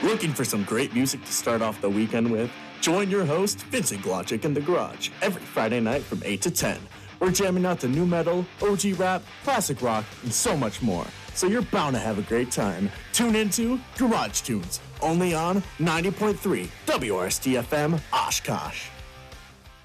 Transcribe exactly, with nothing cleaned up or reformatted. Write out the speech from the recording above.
Looking for some great music to start off the weekend with? Join your host, Vincent Glotchick in the Garage, every Friday night from eight to ten. We're jamming out the new metal, O G rap, classic rock, and so much more. So you're bound to have a great time. Tune into Garage Tunes, only on ninety point three W R S T F M Oshkosh.